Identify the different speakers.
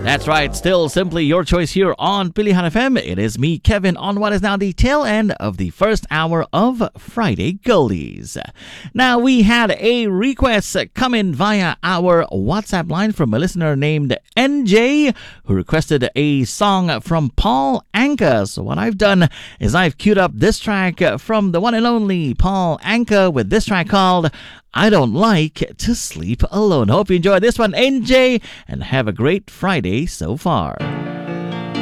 Speaker 1: That's right, still simply your choice here on Pilihan FM. It is me, Kevin, on what is now the tail end of the first hour of Friday Goldies. Now, we had a request come in via our WhatsApp line from a listener named NJ, who requested a song from Paul Anka. So what I've done is I've queued up this track from the one and only Paul Anka with this track called I Don't Like to Sleep Alone. Hope you enjoyed this one, NJ, and have a great Friday so far.